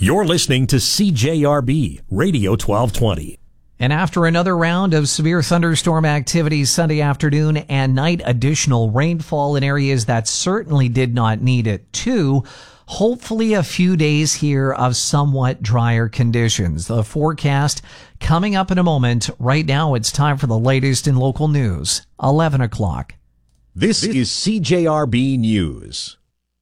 You're listening to CJRB Radio 1220. And after another round of severe thunderstorm activity Sunday afternoon and night, additional rainfall in areas that certainly did not need it too. Hopefully a few days here of somewhat drier conditions. The forecast coming up in a moment. Right now, it's time for the latest in local news. 11 o'clock. This is CJRB News.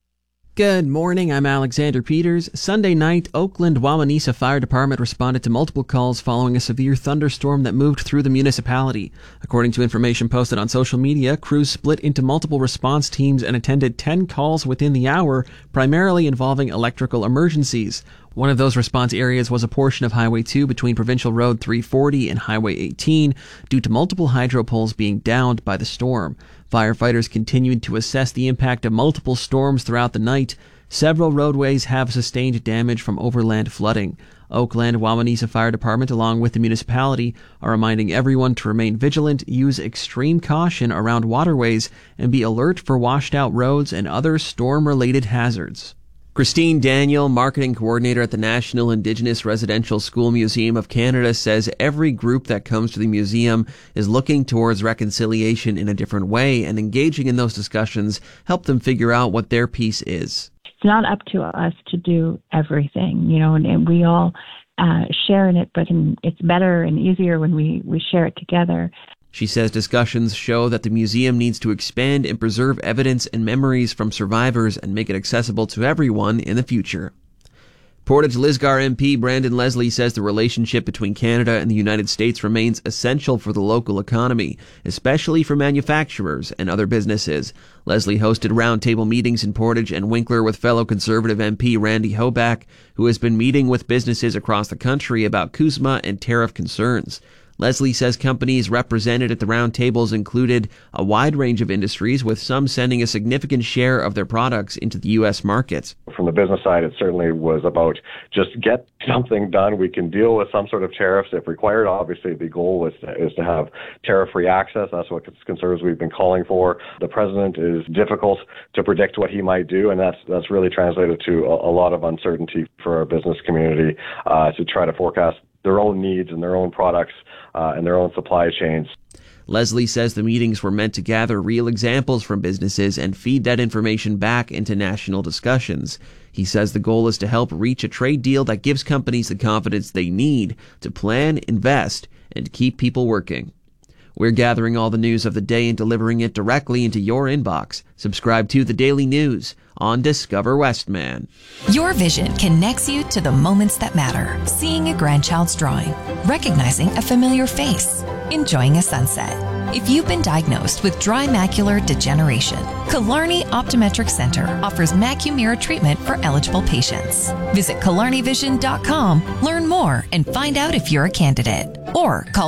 Good morning, I'm Alexander Peters. Sunday night, Oakland Wawanesa Fire Department responded to multiple calls following a severe thunderstorm that moved through the municipality. According to information posted on social media, crews split into multiple response teams and attended 10 calls within the hour, primarily involving electrical emergencies. One of those response areas was a portion of Highway 2 between Provincial Road 340 and Highway 18 due to multiple hydro poles being downed by the storm. Firefighters continued to assess the impact of multiple storms throughout the night. Several roadways have sustained damage from overland flooding. Oakland Wawanesa Fire Department, along with the municipality, are reminding everyone to remain vigilant, use extreme caution around waterways, and be alert for washed-out roads and other storm-related hazards. Christine Daniel, marketing coordinator at the National Indigenous Residential School Museum of Canada, says every group that comes to the museum is looking towards reconciliation in a different way, and engaging in those discussions help them figure out what their piece is. It's not up to us to do everything, and we all share in it, but it's better and easier when we share it together. She says discussions show that the museum needs to expand and preserve evidence and memories from survivors and make it accessible to everyone in the future. Portage Lisgar MP Brandon Leslie says the relationship between Canada and the United States remains essential for the local economy, especially for manufacturers and other businesses. Leslie hosted roundtable meetings in Portage and Winkler with fellow Conservative MP Randy Hoback, who has been meeting with businesses across the country about CUSMA and tariff concerns. Leslie says companies represented at the roundtables included a wide range of industries, with some sending a significant share of their products into the U.S. market. From the business side, it certainly was about just get something done. We can deal with some sort of tariffs if required. Obviously, the goal is to have tariff-free access. That's what Conservatives we've been calling for. The president is difficult to predict what he might do, and that's really translated to a lot of uncertainty for our business community to try to forecast their own needs and their own products and their own supply chains. Leslie says the meetings were meant to gather real examples from businesses and feed that information back into national discussions. He says the goal is to help reach a trade deal that gives companies the confidence they need to plan, invest, and keep people working. We're gathering all the news of the day and delivering it directly into your inbox. Subscribe to The Daily News on Discover Westman. Your vision connects you to the moments that matter. Seeing a grandchild's drawing, recognizing a familiar face, enjoying a sunset. If you've been diagnosed with dry macular degeneration, Killarney Optometric Center offers Macumira treatment for eligible patients. Visit KillarneyVision.com, learn more, and find out if you're a candidate. Or call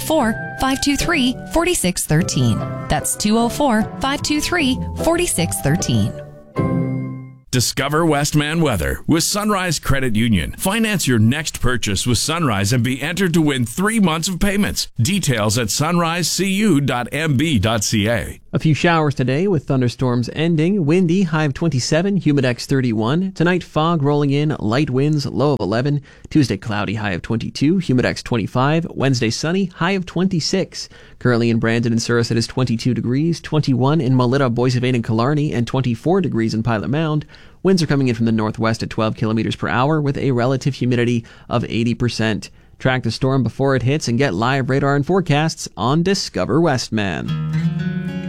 204-523-4613. That's 204-523-4613. Discover Westman Weather with Sunrise Credit Union. Finance your next purchase with Sunrise and be entered to win 3 months of payments. Details at sunrisecu.mb.ca. A few showers today with thunderstorms ending. Windy, high of 27, humidex 31. Tonight, fog rolling in, light winds, low of 11. Tuesday, cloudy, high of 22, humidex 25. Wednesday, sunny, high of 26. Currently in Brandon and Surrey, it is 22 degrees, 21 in Melita, Boissevain, and Killarney, and 24 degrees in Pilot Mound. Winds are coming in from the northwest at 12 kilometers per hour with a relative humidity of 80%. Track the storm before it hits and get live radar and forecasts on Discover Westman.